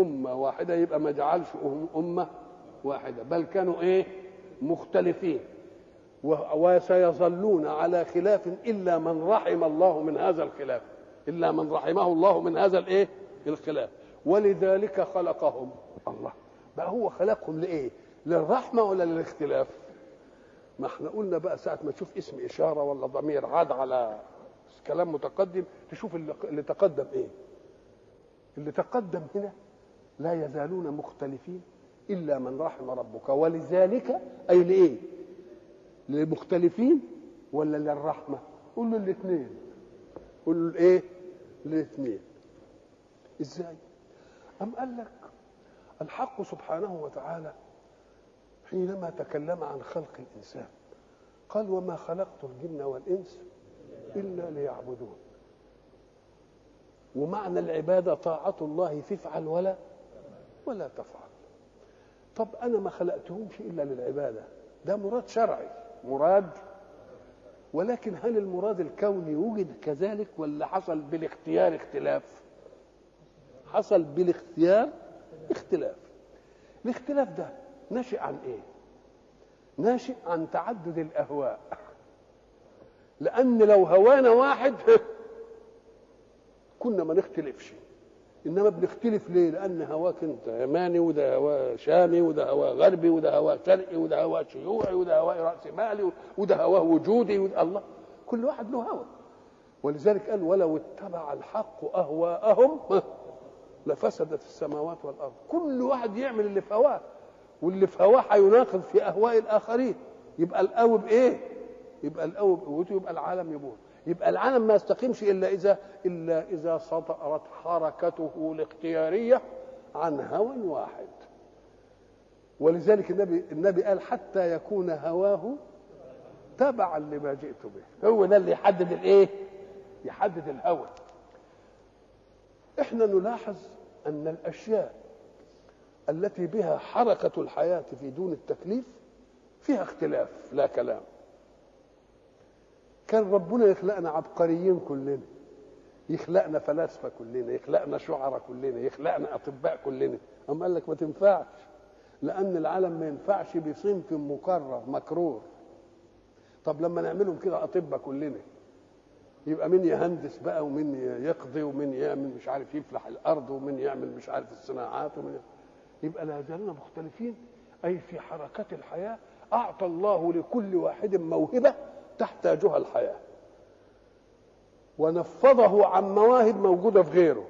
أمة واحدة يبقى ما جعلش أمة واحدة، بل كانوا إيه؟ مختلفين، وسيظلون على خلاف إلا من رحم الله من هذا الخلاف، إلا من رحمه الله من هذا الإيه؟ الخلاف. ولذلك خلقهم الله. بقى هو خلقهم لإيه؟ للرحمة ولا للاختلاف؟ ما احنا قلنا بقى ساعة ما تشوف اسم إشارة ولا ضمير عاد على كلام متقدم تشوف اللي تقدم إيه. اللي تقدم هنا لا يزالون مختلفين إلا من رحم ربك، ولذلك أي لإيه؟ للمختلفين ولا للرحمة؟ قول له الاثنين. قول له ايه؟ الاثنين. ازاي؟ أم قال لك الحق سبحانه وتعالى حينما تكلم عن خلق الإنسان قال وما خلقت الجن والإنس إلا ليعبدون. ومعنى العبادة طاعة الله تفعل ولا تفعل. طب أنا ما خلقتهمش إلا للعبادة، ده مراد شرعي، مراد، ولكن هل المراد الكوني وجد كذلك ولا حصل بالاختيار اختلاف؟ حصل بالاختيار اختلاف. الاختلاف ده ناشئ عن ايه؟ ناشئ عن تعدد الاهواء. لان لو هوانا واحد كنا ما نختلفش، انما بنختلف ليه؟ لان هواك انت يماني وده هوا شامي وده هوا غربي وده هوا شرقي وده هوا شيوعي وده هوا راس مالي وده هوا وجودي وده الله، كل واحد له هوا. ولذلك قال ولو اتبع الحق اهواءهم لفسدت السماوات والارض. كل واحد يعمل اللي في هواه، واللي في هواه هيناقض في اهواء الاخرين. يبقى القوي بايه؟ يبقى القوي بقوته، يبقى العالم يبوظ. يبقى العالم ما يستقيمش الا اذا سطرت حركته الاختياريه عن هوى واحد. ولذلك النبي قال حتى يكون هواه تبعا لما جئت به. هو ده اللي يحدد الايه؟ يحدد الهوى. احنا نلاحظ ان الاشياء التي بها حركه الحياه في دون التكليف فيها اختلاف لا كلام. كان ربنا يخلقنا عبقريين كلنا، يخلقنا فلاسفه كلنا، يخلقنا شعراء كلنا، يخلقنا اطباء كلنا. اما قال لك ما تنفعش، لان العالم ما ينفعش بصنف مكرر مكرور. طب لما نعملهم كده اطباء كلنا، يبقى مين يهندس بقى ومين يقضي ومين يعمل مش عارف يفلح الارض ومين يعمل مش عارف الصناعات ومين يبقى لا زالنا مختلفين. اي في حركات الحياه اعطى الله لكل واحد موهبه تحتاجها الحياه، ونفضه عن مواهب موجوده في غيره.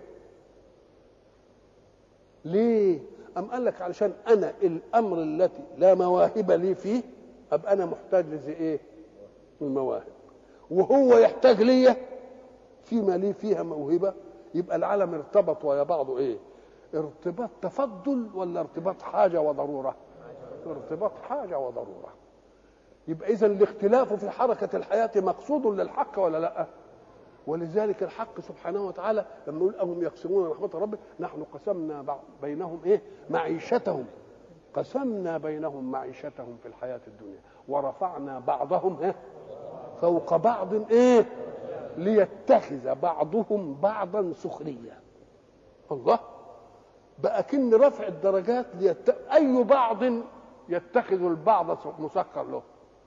ليه؟ أم قال لك علشان انا الامر التي لا مواهب لي فيه ابقى انا محتاج لزي ايه؟ المواهب، وهو يحتاج ليا فيما لي فيها موهبه. يبقى العالم ارتبط ويا بعضه ايه؟ ارتباط تفضل ولا ارتباط حاجه وضروره؟ ارتباط حاجه وضروره. يبقى اذا الاختلاف في حركه الحياه مقصود للحق ولا لا؟ ولذلك الحق سبحانه وتعالى لما يقول أهم يقسمون رحمة ربك نحن قسمنا بينهم ايه؟ معيشتهم. قسمنا بينهم معيشتهم في الحياة الدنيا ورفعنا بعضهم ايه؟ فوق بعض ايه؟ ليتخذ بعضهم بعضا سخريا. الله بقى كن رفع الدرجات اي بعض يتخذ البعض مسخر له.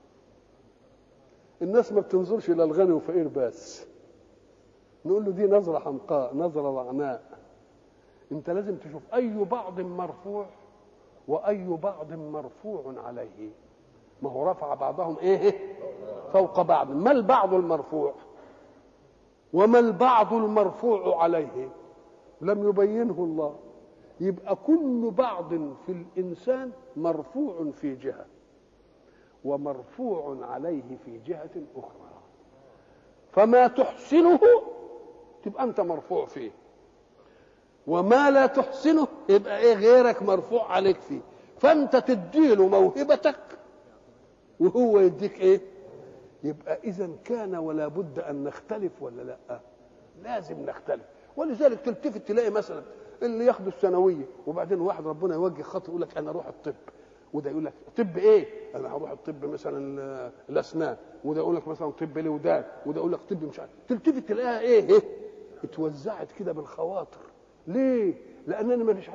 الناس ما بتنظرش الى الغني وفقير بس، نقول له دي نظرة حمقاء، نظرة وعناء. انت لازم تشوف اي بعض مرفوع واي بعض مرفوع عليه. ما هو رفع بعضهم ايه؟ فوق بعض. ما البعض المرفوع وما البعض المرفوع عليه؟ لم يبينه الله. يبقى كل بعض في الانسان مرفوع في جهة ومرفوع عليه في جهة اخرى، فما تحسنه تبقى انت مرفوع فيه، وما لا تحسنه يبقى ايه؟ غيرك مرفوع عليك فيه. فانت تديله موهبتك وهو يديك ايه؟ يبقى اذا كان ولا بد ان نختلف ولا لا؟ لازم نختلف. ولذلك تلتفت تلاقي مثلا اللي ياخدوا الثانويه وبعدين واحد ربنا يوجه خطوه يقول لك انا اروح الطب، وده يقول لك طب ايه؟ انا هروح الطب مثلا الاسنان، وده يقول لك مثلا طب الودان، وده يقول لك طب مش عارف. تلتفت تلاقيها ايه؟ اتوزعت كده بالخواطر. ليه؟ لانني ما فيش